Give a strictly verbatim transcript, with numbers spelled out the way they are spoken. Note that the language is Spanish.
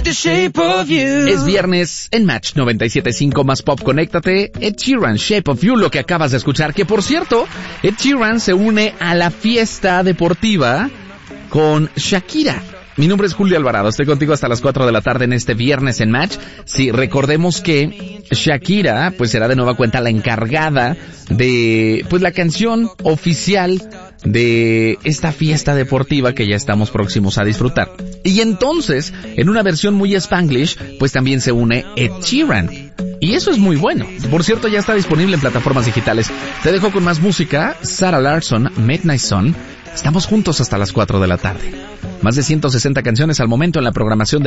the shape of you. Es viernes en Match noventa y siete punto cinco más pop. Conéctate. Ed Sheeran, Shape of You, lo que acabas de escuchar. Que por cierto, Ed Sheeran se une a la fiesta deportiva con Shakira. Mi nombre es Julio Alvarado, estoy contigo hasta las cuatro de la tarde en este viernes en Match. Sí, recordemos que Shakira pues será de nueva cuenta la encargada de pues la canción oficial de esta fiesta deportiva que ya estamos próximos a disfrutar. Y entonces, en una versión muy Spanglish, pues también se une Ed Sheeran. Y eso es muy bueno. Por cierto, ya está disponible en plataformas digitales. Te dejo con más música. Sarah Larsson, Midnight Sun. Estamos juntos hasta las cuatro de la tarde. Más de ciento sesenta canciones al momento en la programación de